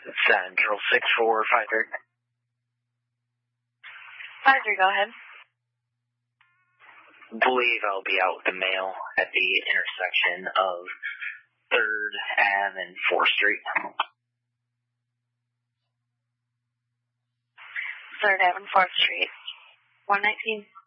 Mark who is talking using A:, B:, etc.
A: Central 6453.
B: 53, go ahead.
A: Believe I'll be out with the mail at the intersection of 3rd Ave and 4th Street.
B: 3rd Ave and 4th Street. 119.